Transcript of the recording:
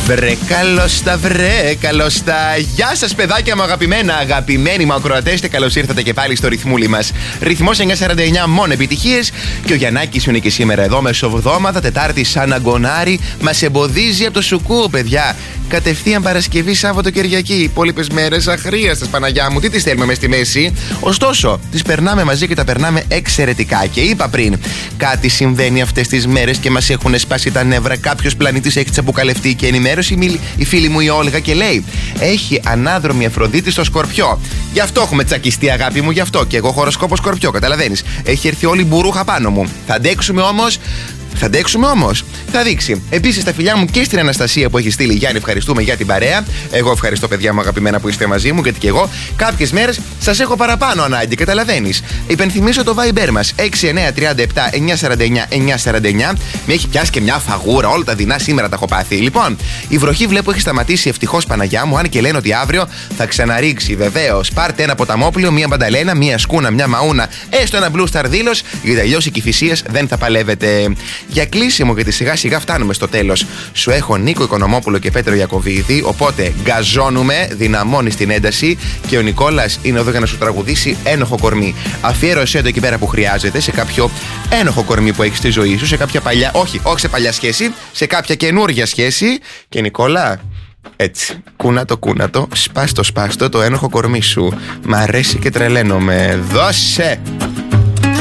Βρε καλώς τα. Γεια σας παιδάκια μου αγαπημένα, αγαπημένοι μου ακροατές, και καλώς ήρθατε και πάλι στο ρυθμούλι μας. Ρυθμός 949, μόνο επιτυχίες. Και ο Γιαννάκης είναι και σήμερα εδώ, μεσοβδόμαδα, Τετάρτη σαν αγκονάρι. Μας εμποδίζει από το σουκού, παιδιά. Κατευθείαν Παρασκευή, Σάββατο, Κυριακή. Οι υπόλοιπες μέρες αχρίαστες, Παναγιά μου, τι τις θέλουμε μες στη μέση. Ωστόσο, τις περνάμε μαζί και τα περνάμε εξαιρετικά. Και είπα πριν, κάτι συμβαίνει αυτές τις μέρες και μας έχουν σπάσει τα νεύρα. Κάποιος πλανήτης έχει τσαμπουκαλευτεί και ενημέρωσε η φίλη μου η Όλγα και λέει: έχει ανάδρομη Αφροδίτη στο Σκορπιό. Γι' αυτό έχουμε τσακιστεί, αγάπη μου, γι' αυτό. Και εγώ χοροσκόπο Σκορπιό, καταλαβαίνεις. Έχει έρθει όλη η μπουρούχα πάνω μου. Θα αντέξουμε όμως. Θα δείξει. Επίσης, τα φιλιά μου και στην Αναστασία που έχει στείλει. Γιάννη, ευχαριστούμε για την παρέα. Εγώ ευχαριστώ, παιδιά μου αγαπημένα, που είστε μαζί μου, γιατί και εγώ κάποιες μέρες σας έχω παραπάνω ανάγκη, καταλαβαίνεις. Υπενθυμίσω το Viber μας 6937 949 949. Με έχει πιάσει και μια φαγούρα, όλα τα δεινά σήμερα τα έχω πάθει. Λοιπόν, η βροχή βλέπω έχει σταματήσει ευτυχώς, Παναγιά μου, αν και λένε ότι αύριο θα ξαναρίξει. Βεβαίως, πάρτε ένα ποταμόπλιο, μία μπανταλένα, μία σκούνα, μία μαούνα, έστω ένα Blue Star δήλος, γιατί αλλιώς οι Κηφισίες δεν θα παλεύετε. Για κλείσιμο, γιατί σιγά σιγά φτάνουμε στο τέλος. Σου έχω Νίκο Οικονομόπουλο και Πέτρο Ιακωβίδη, οπότε γκαζώνουμε, δυναμώνεις την ένταση και ο Νικόλας είναι εδώ για να σου τραγουδήσει ένοχο κορμί. Αφιέρωσέ το εκεί πέρα που χρειάζεται, σε κάποιο ένοχο κορμί που έχεις στη ζωή σου, σε κάποια παλιά, όχι σε παλιά σχέση, σε κάποια καινούργια σχέση. Και Νικόλα, έτσι, κούνατο, σπάστο το ένοχο κορμί σου. Μ' αρέσει και τρελαίνομαι. Δώσε!